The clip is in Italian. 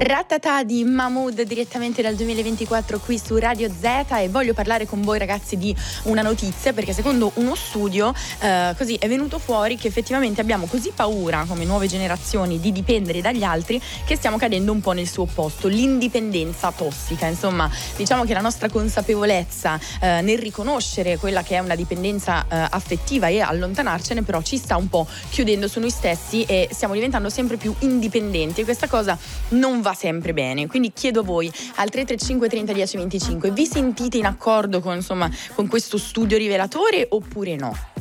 Ratata di Mahmood direttamente dal 2024 qui su Radio Z, e voglio parlare con voi ragazzi di una notizia, perché secondo uno studio così è venuto fuori che effettivamente abbiamo così paura come nuove generazioni di dipendere dagli altri che stiamo cadendo un po' nel suo opposto, l'indipendenza tossica. Insomma, diciamo che la nostra consapevolezza nel riconoscere quella che è una dipendenza affettiva e allontanarcene però ci sta un po' chiudendo su noi stessi e stiamo diventando sempre più indipendenti, e questa cosa non va sempre bene. Quindi chiedo a voi al 335 30 10 25, vi sentite in accordo con questo studio rivelatore oppure no?